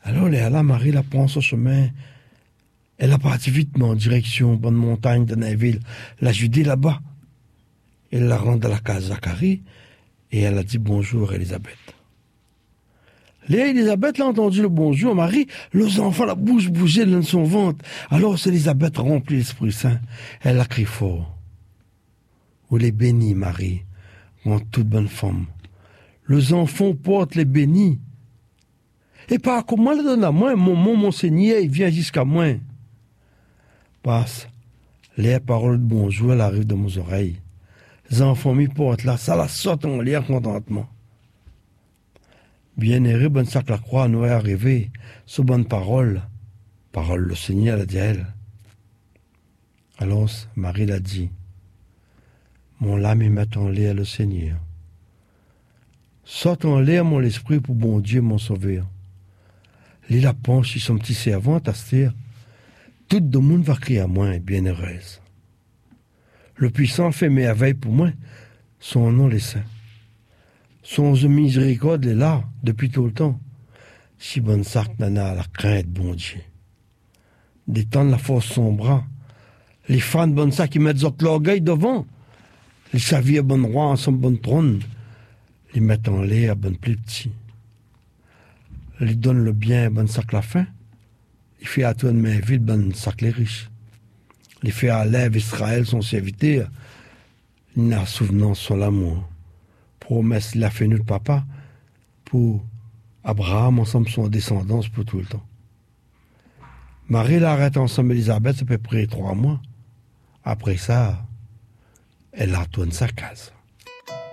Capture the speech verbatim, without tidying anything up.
Alors, là, Marie la prend son chemin. Elle a parti vite en direction bonne montagne de Nainville, la Judée là-bas. Elle la rend à la case Zacharie et elle a dit bonjour, Élisabeth. Léa Élisabeth l'a entendu le bonjour, Marie, les enfants, la bouche bougeait dans son ventre. Alors c'est Élisabeth remplie l'Esprit Saint. Elle a crié fort. Vous les bénis, Marie, en toute bonne femme. Les enfants portent les bénis. Et par comment le donne à moi, mon, mon, mon Seigneur, il vient jusqu'à moi. Passe, les paroles de bonjour, elles arrivent dans mes oreilles. Les enfants m'y portent là, ça la saute en l'air contentement. Bien-heureux, bonne sac la croix, nous est arrivé, sous bonne parole. Parole, le Seigneur l'a dit à elle. Alors, Marie l'a dit. Mon âme est met en l'air le Seigneur. Saute en l'air mon esprit pour bon Dieu, mon sauveur. L'île la penche sur son petit servant, Astère. Tout le monde va crier à moi, bienheureuse. Le puissant fait merveille pour moi, son nom les saints. Son miséricorde est là, depuis tout le temps. Si bonne sac nana la crainte, bon Dieu. Détendre la force son bras. Les fans de bonne sac qui mettent l'orgueil devant. Les saviers bon roi en son bon trône. Les mettent en l'air, bon plus petit. Les donne le bien, bonne sac la fin. Il fait à toi de main vide, bonne sac les riches. Les fait à lèvres Israël, son serviteur. Il n'a souvenance sur l'amour. Promesse l'a fait nous de papa pour Abraham, ensemble son descendance pour tout le temps. Marie l'arrête ensemble Élisabeth, à peu près trois mois. Après ça, elle retourne sa case.